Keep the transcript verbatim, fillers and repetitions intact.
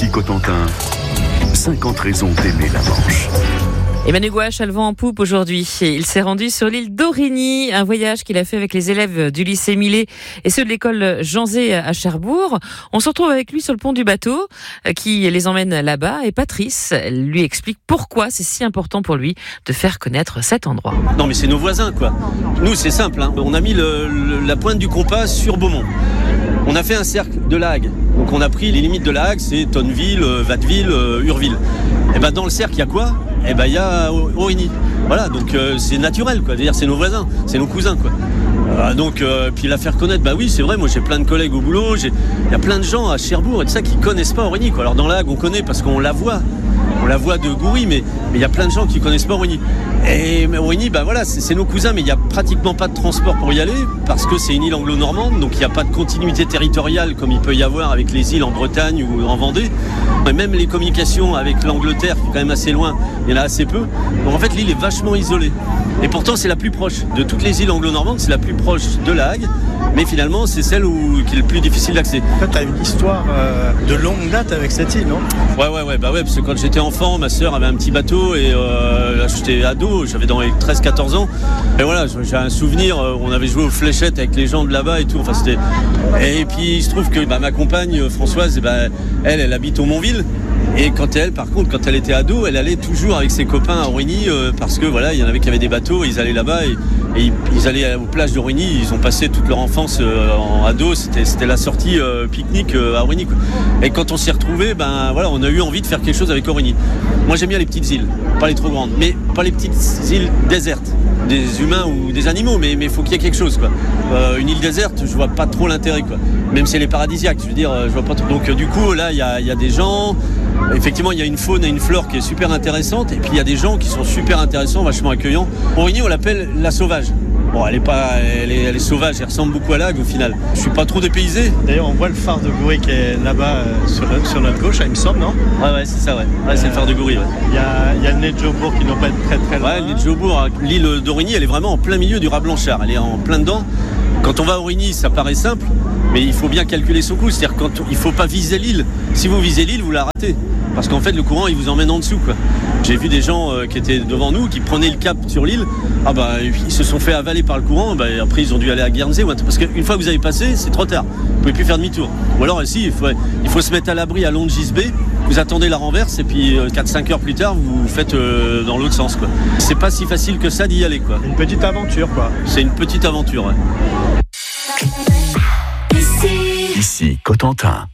Ici Cotentin, cinquante raisons d'aimer la Manche. Emmanuel Gouache a le vent en poupe aujourd'hui. Il s'est rendu sur l'île d'Aurigny, un voyage qu'il a fait avec les élèves du lycée Millet et ceux de l'école Jean Zay à Cherbourg. On se retrouve avec lui sur le pont du bateau qui les emmène là-bas et Patrice lui explique pourquoi c'est si important pour lui de faire connaître cet endroit. Non mais c'est nos voisins quoi. Nous c'est simple, hein. On a mis le, le, la pointe du compas sur Beaumont. On a fait un cercle de la Hague. Donc on a pris les limites de la Hague, c'est Tonneville, Watteville, Urville. Et ben dans le cercle il y a quoi ? Eh ben il y a Aurigny. Voilà, donc euh, c'est naturel quoi. C'est-à-dire c'est nos voisins, c'est nos cousins quoi. Euh, donc euh, puis la faire connaître, bah oui c'est vrai. Moi j'ai plein de collègues au boulot. J'ai, il y a plein de gens à Cherbourg et tout ça qui connaissent pas Aurigny quoi. Alors dans la Hague on connaît parce qu'on la voit. On la voit de Goury, mais il y a plein de gens qui connaissent pas Aurigny. Et Aurigny, ben voilà, c'est, c'est nos cousins, mais il n'y a pratiquement pas de transport pour y aller, parce que c'est une île anglo-normande, donc il n'y a pas de continuité territoriale comme il peut y avoir avec les îles en Bretagne ou en Vendée. Et même les communications avec l'Angleterre, qui est quand même assez loin, il y en a assez peu. Donc en fait, l'île est vachement isolée. Et pourtant, c'est la plus proche. De toutes les îles anglo-normandes, c'est la plus proche de la Hague, mais finalement, c'est celle où, qui est le plus difficile d'accès. En fait, tu as une histoire euh, de longue date avec cette île, non ? Ouais, ouais, ouais, bah ouais, parce que quand j'étais enfant, ma sœur avait un petit bateau et euh, là, j'étais ado, j'avais dans les treize quatorze ans. Et voilà, j'ai un souvenir, on avait joué aux fléchettes avec les gens de là-bas et tout. Enfin, c'était... Et puis, il se trouve que bah, ma compagne, Françoise, bah, elle, elle habite au Montville. Et quand elle, par contre, quand elle était ado, elle allait toujours avec ses copains à Aurigny euh, parce que voilà, il y en avait qui avaient des bateaux, et ils allaient là-bas et, et ils, ils allaient aux plages d'Aurigny. Ils ont passé toute leur enfance euh, en ado. C'était, c'était la sortie euh, pique-nique euh, à Aurigny, quoi. Et quand on s'y retrouvait, ben voilà, on a eu envie de faire quelque chose avec Aurigny. Moi, j'aime bien les petites îles, pas les trop grandes, mais pas les petites îles désertes, des humains ou des animaux, mais mais faut qu'il y ait quelque chose, quoi. Euh, une île déserte, je vois pas trop l'intérêt, quoi. Même si elle est paradisiaque, je veux dire, je vois pas trop. Donc euh, du coup, là, il y a il y a des gens. Effectivement, il y a une faune et une flore qui est super intéressante, et puis il y a des gens qui sont super intéressants, vachement accueillants. Aurigny, on l'appelle la sauvage. Bon, elle est pas, elle est, elle est sauvage, elle ressemble beaucoup à la Hague au final. Je suis pas trop dépaysé. D'ailleurs, on voit le phare de Goury qui est là-bas euh, sur, notre, sur notre gauche, il me semble, non ? Ouais, ouais, c'est ça, ouais. Ouais, c'est euh, le phare de Goury, ouais. Il y a, il y a le nez de Jobourg qui ne doit pas être très très loin. Ouais, le nez de Jobourg, l'île d'Aurigny, elle est vraiment en plein milieu du Raz Blanchard. Elle est en plein dedans. Quand on va à Aurigny, ça paraît simple, mais il faut bien calculer son coût. C'est-à-dire quand il faut pas viser l'île. Si vous visez l'île, vous la ratez. Parce qu'en fait, le courant, il vous emmène en dessous, quoi. J'ai vu des gens euh, qui étaient devant nous, qui prenaient le cap sur l'île. Ah bah, ils se sont fait avaler par le courant. Bah, après, ils ont dû aller à Guernsey. Parce qu'une fois que vous avez passé, c'est trop tard. Vous pouvez plus faire demi-tour. Ou alors, ici, il faut, il faut se mettre à l'abri à Longis Bay. Vous attendez la renverse et puis euh, quatre cinq heures plus tard, vous faites euh, dans l'autre sens, quoi. C'est pas si facile que ça d'y aller, quoi. Une petite aventure, quoi. C'est une petite aventure, ouais. Ici Cotentin.